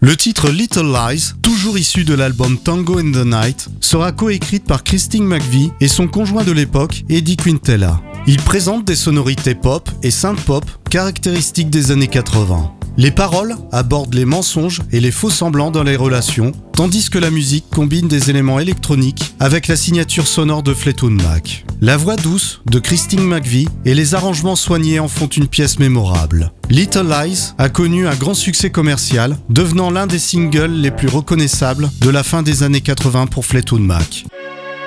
Le titre Little Lies, toujours issu de l'album Tango in the Night, sera coécrite par Christine McVie et son conjoint de l'époque, Eddie Quintella. Il présente des sonorités pop et synth-pop caractéristiques des années 80. Les paroles abordent les mensonges et les faux-semblants dans les relations, tandis que la musique combine des éléments électroniques avec la signature sonore de Fleetwood Mac. La voix douce de Christine McVie et les arrangements soignés en font une pièce mémorable. Little Lies a connu un grand succès commercial, devenant l'un des singles les plus reconnaissables de la fin des années 80 pour Fleetwood Mac.